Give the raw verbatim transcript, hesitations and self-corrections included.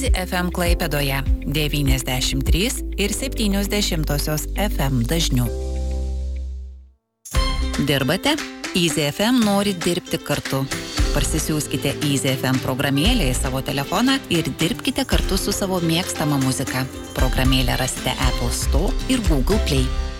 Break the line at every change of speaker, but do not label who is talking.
Easy F M Klaipėdoje devyniasdešimt trys ir septynios dešimtosios F M dažniu. Dirbate? Easy F M nori dirbti kartu. Parsisiųskite Easy F M programėlę į savo telefoną ir dirbkite kartu su savo mėgstama muzika. Programėlę rasite Apple Store ir Google Play.